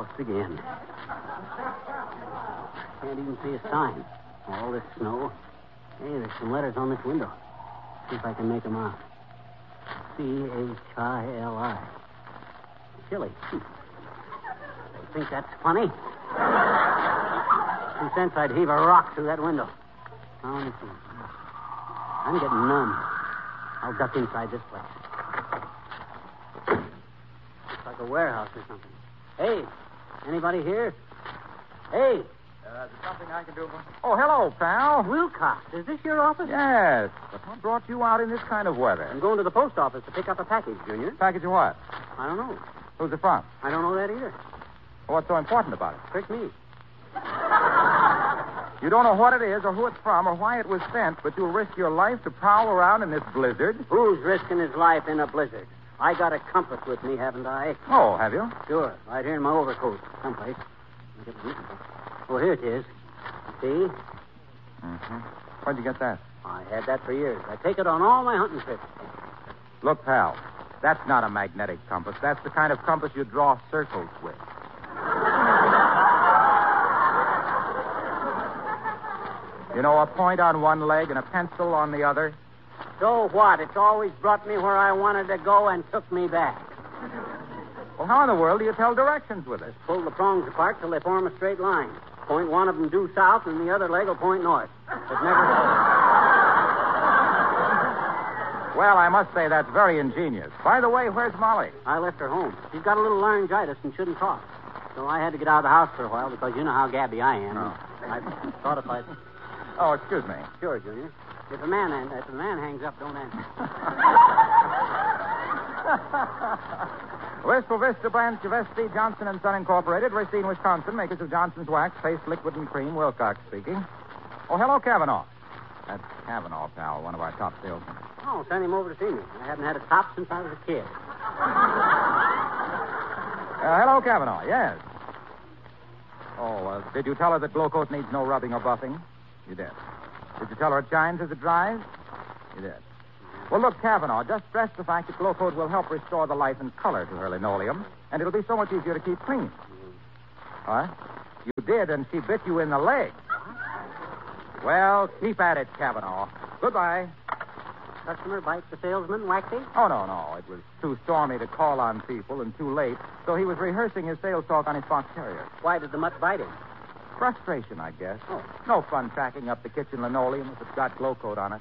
warehouse again. Can't even see a sign. All this snow. Hey, there's some letters on this window. See if I can make them out. C-H-I-L-I. Chili. They think that's funny? 2 cents, I'd heave a rock through that window. Now, let me see. I'm getting numb. I'll duck inside this place. Looks like a warehouse or something. Hey, anybody here? Hey. Is there something I can do? Oh, hello, pal. Wilcox, is this your office? Yes. But what brought you out in this kind of weather? I'm going to the post office to pick up a package, Junior. Package of what? I don't know. Who's it from? I don't know that either. Well, what's so important about it? Trick me. You don't know what it is or who it's from or why it was sent, but you'll risk your life to prowl around in this blizzard? Who's risking his life in a blizzard? I got a compass with me, haven't I? Oh, have you? Sure. Right here in my overcoat. Someplace. Oh, here it is. See? Mm-hmm. Where'd you get that? I had that for years. I take it on all my hunting trips. Look, pal, that's not a magnetic compass. That's the kind of compass you draw circles with. You know, a point on one leg and a pencil on the other. So what? It's always brought me where I wanted to go and took me back. Well, how in the world do you tell directions with it? Pull the prongs apart till they form a straight line. Point one of them due south, and the other leg will point north. It never goes. Well, I must say that's very ingenious. By the way, where's Molly? I left her home. She's got a little laryngitis and shouldn't talk. So I had to get out of the house for a while because you know how gabby I am. Oh. I thought if I... Oh, excuse me. Sure, Junior. If the man hangs up, don't answer. Wistful Vista Branch of S.C. Johnson & Son Incorporated, Racine, Wisconsin, makers of Johnson's Wax, Paste, Liquid, and Cream. Wilcox speaking. Oh, hello, Kavanaugh. That's Kavanaugh, pal, one of our top salesmen. Oh, send him over to see me. I haven't had a top since I was a kid. Hello, Kavanaugh, yes. Oh, did you tell her that Glowcoat needs no rubbing or buffing? You did. Did you tell her it shines as it dries? You did. Well, look, Kavanaugh, just stress the fact that Glowcoat will help restore the life and color to her linoleum, and it'll be so much easier to keep clean. What? You did, and she bit you in the leg. Well, keep at it, Kavanaugh. Goodbye. Customer bites the salesman, Waxy? Oh, no. It was too stormy to call on people and too late, so he was rehearsing his sales talk on his Fox Terrier. Why did the mutt bite him? Frustration, I guess. Oh. No fun tracking up the kitchen linoleum if it's got Glowcoat on it.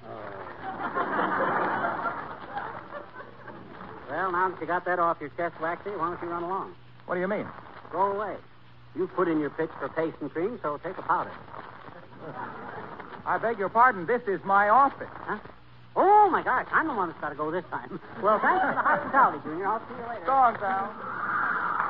Well, now that you got that off your chest, Waxy, why don't you run along? What do you mean? Go away. You put in your pitch for paste and cream, so take a powder. I beg your pardon. This is my office. Huh? Oh, my gosh. I'm the one that's got to go this time. Well, thanks for the hospitality, Junior. I'll see you later. Go on, pal.